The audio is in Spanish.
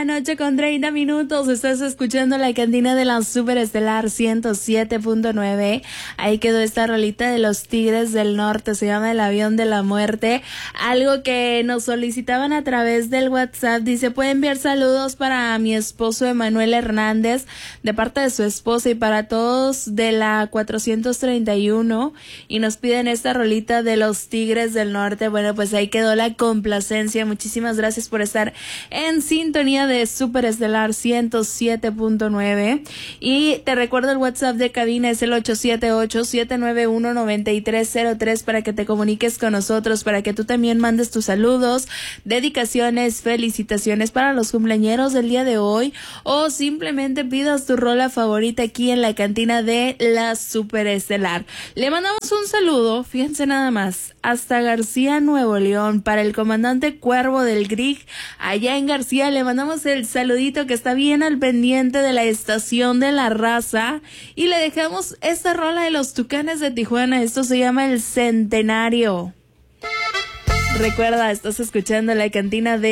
la noche con 30 minutos. Estás escuchando la cantina de la Superestelar 107.9. Ahí quedó esta rolita de los Tigres del Norte. Se llama El Avión de la Muerte. Algo que nos solicitaban a través del WhatsApp. Dice, puede enviar saludos para mi esposo Emanuel Hernández de parte de su esposa y para todos de la 431. Y nos piden esta rolita de los Tigres del Norte. Bueno, pues ahí quedó la complacencia. Muchísimas gracias por estar en sintonía de Superestelar 107.9. Y te recuerdo el WhatsApp de cabina es el 878-791-9303 para que te comuniques con nosotros, para que tú también mandes tus saludos, dedicaciones, felicitaciones para los cumpleañeros del día de hoy o simplemente pidas tu rola favorita aquí en la cantina de la Superestelar. Le mandamos un saludo, fíjense nada más, hasta García, Nuevo León, para el comandante Cuervo del GRIG, allá en García. Le mandamos el saludito que está bien al pendiente de la estación de La Raza y le dejamos esta rola de los Tucanes de Tijuana. Esto se llama El Centenario. Recuerda, estás escuchando la cantina de